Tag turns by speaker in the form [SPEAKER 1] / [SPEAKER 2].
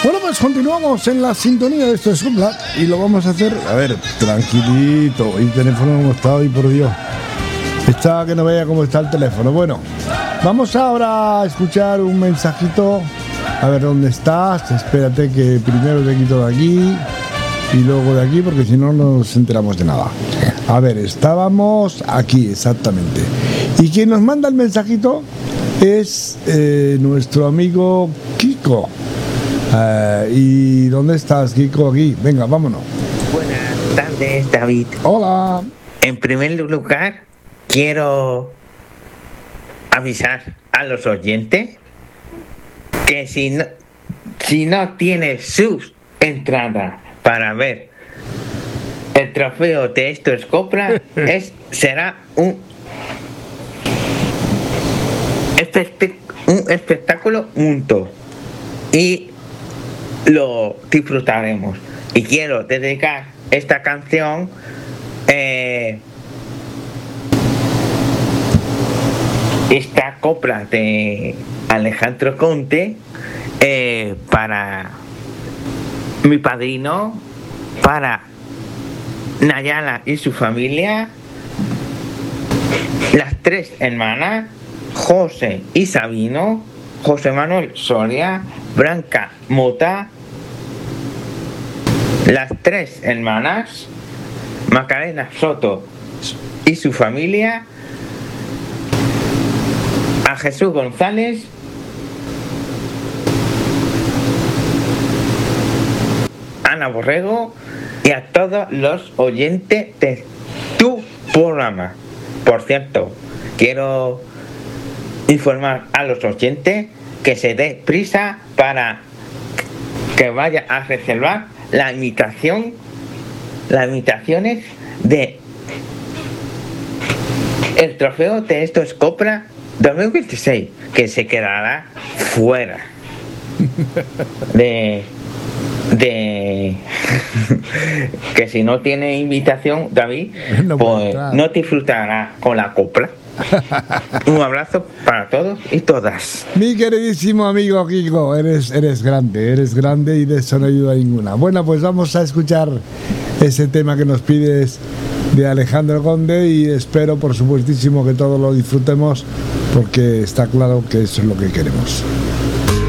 [SPEAKER 1] Bueno, pues continuamos en la sintonía de esto de Subla y lo vamos a hacer, a ver, tranquilito. El teléfono como está hoy, por Dios. Está que no vea cómo está el teléfono. Bueno, vamos ahora a escuchar un mensajito. A ver, ¿dónde estás? Espérate que primero te quito de aquí y luego de aquí, porque si no, no nos enteramos de nada. A ver, estábamos aquí, exactamente. Y quien nos manda el mensajito es nuestro amigo Kiko. ¿Y dónde estás, Kiko? Aquí, venga, vámonos.
[SPEAKER 2] Buenas tardes, David.
[SPEAKER 1] Hola.
[SPEAKER 2] En primer lugar, quiero avisar a los oyentes que si no tienes sus entradas para ver el trofeo de estos Copra, será un espectáculo junto y lo disfrutaremos. Y quiero dedicar esta canción esta copla de Alejandro Conte para mi padrino, para Nayala y su familia, las tres hermanas, José y Sabino, José Manuel Soria, Blanca Mota, las tres hermanas, Macarena Soto y su familia, a Jesús González, Ana Borrego y a todos los oyentes de tu programa. Por cierto, quiero informar a los oyentes que se dé prisa para que vaya a reservar las invitaciones de el trofeo de estos Copra 2026, que se quedará fuera de que si no tiene invitación, David, pues no disfrutará con la copla. Un abrazo para todos y todas.
[SPEAKER 1] Mi queridísimo amigo Kiko, eres grande y de eso no ayuda ninguna. Bueno, pues vamos a escuchar ese tema que nos pides de Alejandro Conde y espero por supuestísimo que todos lo disfrutemos, porque está claro que eso es lo que queremos.